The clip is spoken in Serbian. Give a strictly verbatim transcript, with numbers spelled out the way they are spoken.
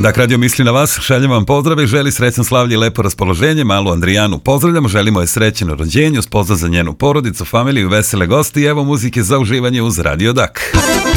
Dak radio misli na vas, šaljem vam pozdrave i želi srećan slavlje i lepo raspoloženje. Malu Andrijanu pozdravljamo, želimo je srećeno rođenje, uz pozdrav za njenu porodicu, familiju, vesele gosti i evo muzike za uživanje uz Radio Dak.